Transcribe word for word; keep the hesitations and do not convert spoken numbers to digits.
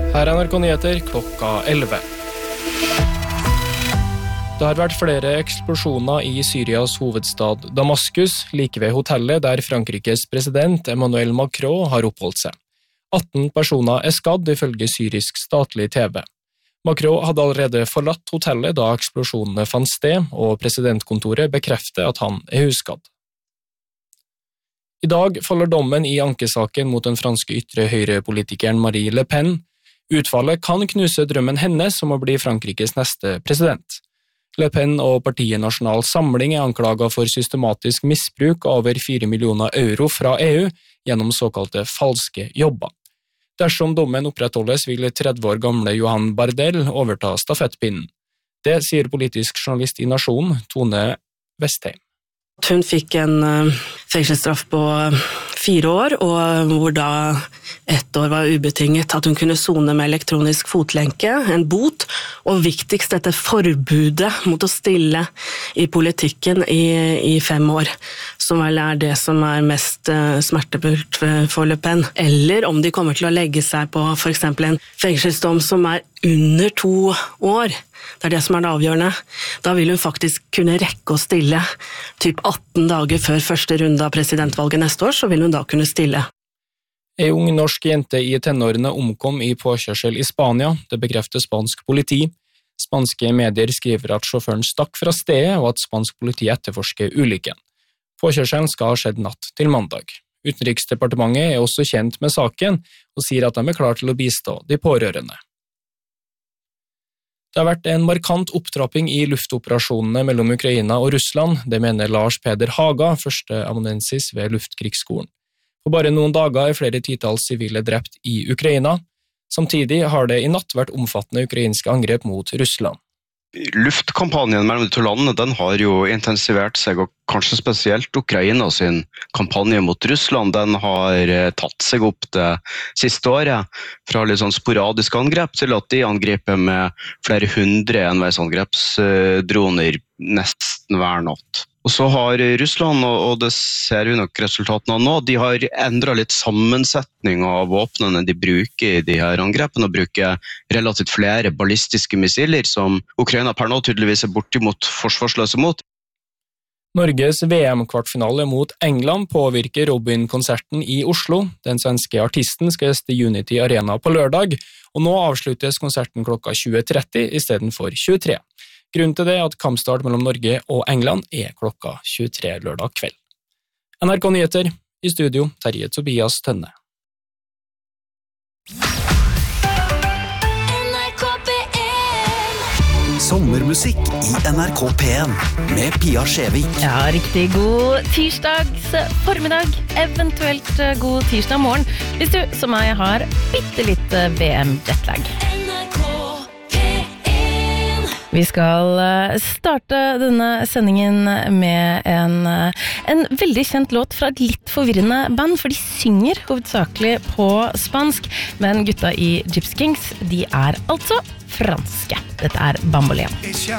Her er N R K Nyheter klokka elleve. Det har vært flere eksplosjoner i Syrias hovedstad Damaskus, like ved hotellet der Frankrikes president Emmanuel Macron har oppholdt seg. atten personer er skadd ifølge syrisk statlig T V. Macron hadde allerede forlatt hotellet da eksplosjonene fant sted, og presidentkontoret bekrefter at han er uskadd. I dag faller dommen i ankesaken mot den franske ytre høyrepolitikeren Marie Le Pen. Utfallet kan knuse drømmen hennes om å bli Frankrikes neste president. Le Pen og partiet Nasjonal Samling er anklaget for systematisk misbruk av over fire millioner euro fra E U gjennom såkalte falske jobber. Dersom dommen opprettholdes, vil tretti år gamle Johan Bardell overta stafettpinnen. Det sier politisk journalist i Nasjonen, Tone Vestheim. Hun fikk en uh, fengselsstraff på uh, fire år, og hvor da ett år var ubetinget at hun kunne sone med elektronisk fotlenke, en bot, og viktigst dette forbudet mot å stille i politikken i, i fem år, som vel er det som er mest uh, smertefullt for Le Pen. Eller om de kommer til å legge seg på for eksempel en fengselsdom som er under to år. Det er det som er det avgjørende. Da vil hun faktisk kunne rekke å stille. Typ atten dager før første runde av presidentvalget neste år, så vil hun da kunne stille. En ung norsk jente i tenårene omkom i påkjørsel i Spania, det bekrefter spansk politi. Spanske medier skriver at sjåføren stakk fra stedet, og at spansk politi etterforsker ulykken. Påkjørselen skal ha skjedd natt til mandag. Utenriksdepartementet er også kjent med saken, og sier at de er klar til å bistå de pårørende. Det har vært en markant opptrapping i luftoperasjonene mellom Ukraina og Russland, det mener Lars Peder Haga, første amanuensis ved Luftkrigsskolen. For bare noen dager er flere titalls sivile drept i Ukraina. Samtidig har det i natt vært omfattende ukrainske angrep mot Russland. Luftkampanjen mellom de to landene den har jo intensivert seg, og kanskje spesielt Ukraina sin kampanje mot Russland, den har tatt seg opp det siste året, fra litt sånn sporadiske angrep til at de angriper med flere hundre enveisangrepsdroner nesten hver natt. Og så har Russland, og det ser vi nok resultatene av nå, de har endret litt sammensetning av våpnene de bruker i de her angrepene, og bruker relativt flere ballistiske missiler som Ukraina per nå tydeligvis er bortimot forsvarsløse mot. Norges V M-kvartfinale mot England påvirker Robin-konserten i Oslo. Den svenske artisten skal gjeste Unity Arena på lørdag, og nå avsluttes konserten klokka tjue tretti i stedet for tjuetre. Grunnen til det er at kampstart mellom Norge og England er klokka tjuetre lørdag kveld. N R K Nyheter, i studio Terje Tobias Tønne. Sommermusikk i N R K P en med Pia Skjevik. Ja, riktig god tirsdags formiddag, eventuelt god tirsdag morgen, hvis du som meg har bitte litt V M-jetlag. Vi skal starte denne sendingen med en, en veldig kjent låt fra et litt forvirrende band, for de synger hovedsakelig på spansk, men gutta i Gypsy Kings, de er altså franske. Dette er Bamboleon.